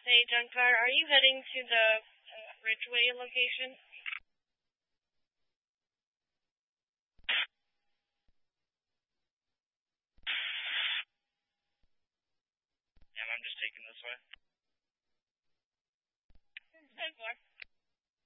Hey, Junkar, are you heading to the Ridgeway location? Yeah, I'm just taking this way. 10-4.